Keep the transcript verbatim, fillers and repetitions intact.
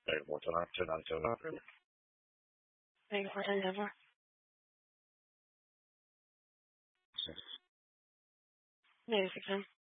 Eh, mucho nacional, nacional. Very important ever. Verifican.